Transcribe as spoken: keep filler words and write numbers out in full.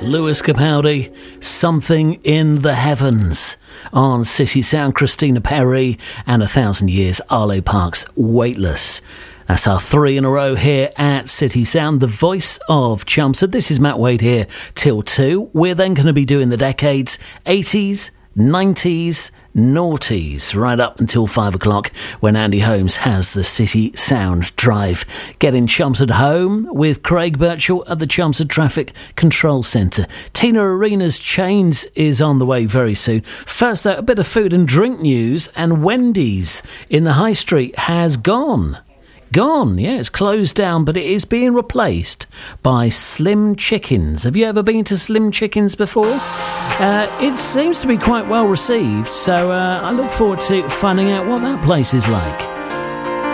Lewis Capaldi, Something in the Heavens. On City Sound, Christina Perri, and A Thousand Years, Arlo Parks, Weightless. That's our three in a row here at City Sound, the voice of Chelmsford. This is Matt Wade here till two. We're then going to be doing the decades, eighties, nineties, noughties, right up until five o'clock when Andy Holmes has the City Sound Drive. Getting Chelmsford home with Craig Birchall at the Chelmsford Traffic Control Centre. Tina Arena's Chains is on the way very soon. First out, a bit of food and drink news, and Wendy's in the High Street has gone. Gone, yeah, it's closed down, but it is being replaced by Slim Chickens. Have you ever been to Slim Chickens before? Uh, it seems to be quite well received, so uh, I look forward to finding out what that place is like.